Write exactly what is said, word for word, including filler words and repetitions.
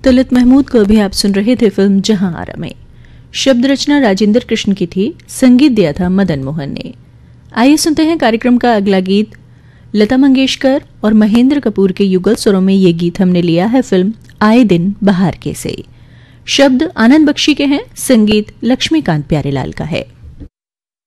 ललित महमूद को भी आप सुन रहे थे फिल्म जहां आरा में। शब्द रचना राजेंद्र कृष्ण की थी, संगीत दिया था मदन मोहन ने। आइए सुनते हैं कार्यक्रम का अगला गीत। लता मंगेशकर और महेंद्र कपूर के युगल स्वरों में ये गीत हमने लिया है फिल्म आए दिन बहार के से। शब्द आनंद बख्शी के हैं, संगीत लक्ष्मीकांत प्यारेलाल का है।